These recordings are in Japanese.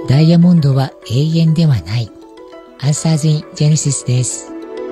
ダイヤモンドは永遠ではない。Answers in Genesis です。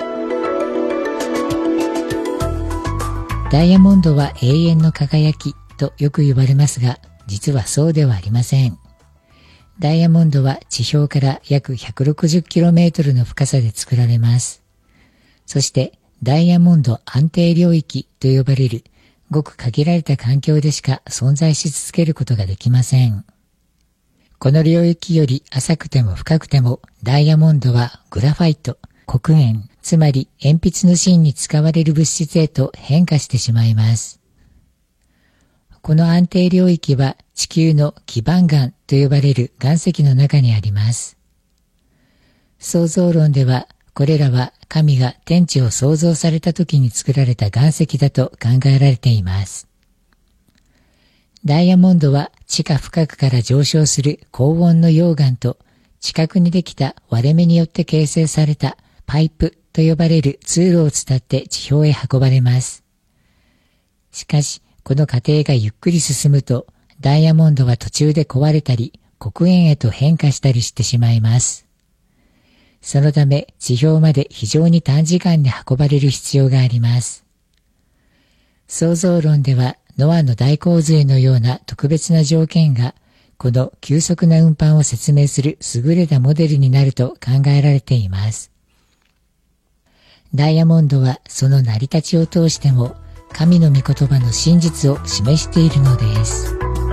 ダイヤモンドは永遠の輝きとよく言われますが、実はそうではありません。ダイヤモンドは地表から約 160km の深さで作られます。そしてダイヤモンド安定領域と呼ばれるごく限られた環境でしか存在し続けることができません。この領域より浅くても深くてもダイヤモンドはグラファイト、黒鉛、つまり鉛筆の芯に使われる物質へと変化してしまいます。この安定領域は地球の基盤岩と呼ばれる岩石の中にあります。創造論ではこれらは神が天地を創造された時に作られた岩石だと考えられています。ダイヤモンドは地下深くから上昇する高温の溶岩と地殻にできた割れ目によって形成されたパイプと呼ばれる通路を伝って地表へ運ばれます。しかし、この過程がゆっくり進むと、ダイヤモンドは途中で壊れたり、黒鉛へと変化したりしてしまいます。そのため、地表まで非常に短時間で運ばれる必要があります。創造論では、ノアの大洪水のような特別な条件が、この急速な運搬を説明する優れたモデルになると考えられています。ダイヤモンドはその成り立ちを通しても、神の御言葉の真実を示しているのです。